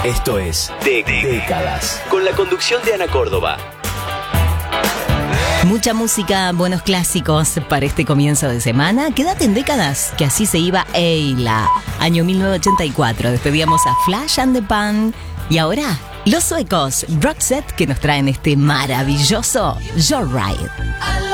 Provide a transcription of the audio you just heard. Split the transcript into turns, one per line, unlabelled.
Esto es Décadas, con la conducción de Ana Córdoba.
Mucha música, buenos clásicos para este comienzo de semana. Quédate en Décadas, que así se iba Eila. Año 1984, despedíamos a Flash and the Pan. Y ahora, los suecos, Roxette, que nos traen este maravilloso Joyride.